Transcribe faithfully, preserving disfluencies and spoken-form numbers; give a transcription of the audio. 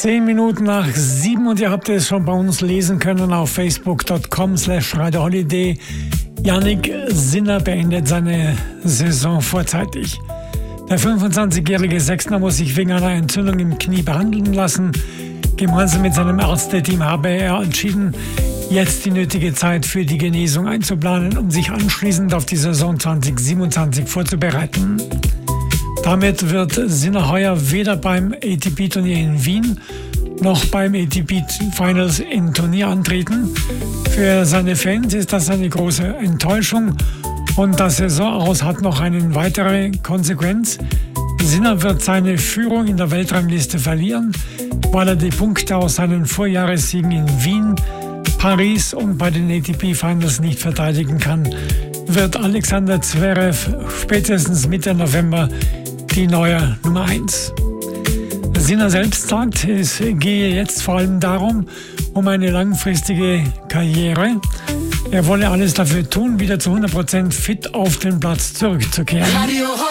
Zehn Minuten nach sieben und ihr habt es schon bei uns lesen können auf facebook punkt com slash radio holiday. Jannik Sinner beendet seine Saison vorzeitig. Der fünfundzwanzigjährige Sechsner muss sich wegen einer Entzündung im Knie behandeln lassen. Gemeinsam mit seinem Ärzteteam habe er entschieden, jetzt die nötige Zeit für die Genesung einzuplanen, um sich anschließend auf die Saison zwanzig siebenundzwanzig vorzubereiten. Damit wird Sinner heuer weder beim A T P-Turnier in Wien noch beim A T P-Finals in Turnier antreten. Für seine Fans ist das eine große Enttäuschung und das Saisonaus hat noch eine weitere Konsequenz. Sinner wird seine Führung in der Weltrangliste verlieren, weil er die Punkte aus seinen Vorjahressiegen in Wien, Paris und bei den A T P-Finals nicht verteidigen kann, wird Alexander Zverev spätestens Mitte November die neue Nummer eins. Sinner selbst sagt, es gehe jetzt vor allem darum, um eine langfristige Karriere. Er wolle alles dafür tun, wieder zu hundert Prozent fit auf den Platz zurückzukehren.